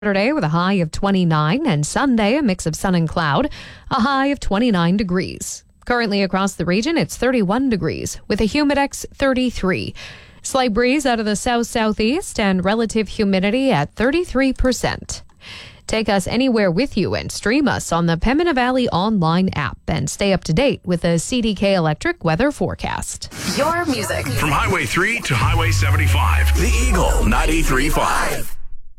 Saturday with a high of 29, and Sunday a mix of sun and cloud, a high of 29 degrees. Currently across the region, it's 31 degrees with a humidex 33. Slight breeze out of the south-southeast and relative humidity at 33%. Take us anywhere with you and stream us on the Pembina Valley online app and stay up to date with the CDK Electric weather forecast. Your music. From Highway 3 to Highway 75. The Eagle 93.5.